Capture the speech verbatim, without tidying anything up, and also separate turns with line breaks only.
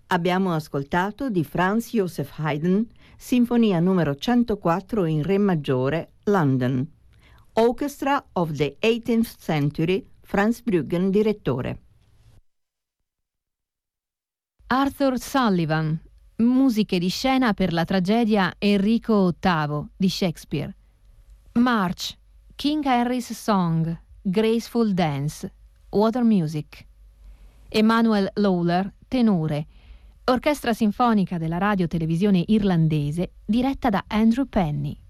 Abbiamo ascoltato di Franz Joseph Haydn, Sinfonia numero centoquattro in Re maggiore, London. Orchestra of the eighteenth Century, Franz Bruggen direttore.
Arthur Sullivan, musiche di scena per la tragedia Enrico ottavo di Shakespeare. March, King Henry's Song, Graceful Dance, Water Music. Emanuel Lawler, tenore. Orchestra sinfonica della radio televisione irlandese diretta da Andrew Penny.